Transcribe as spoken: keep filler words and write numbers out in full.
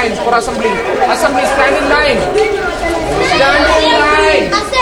lines for assembly. Assembly, stand in line. Stand in line.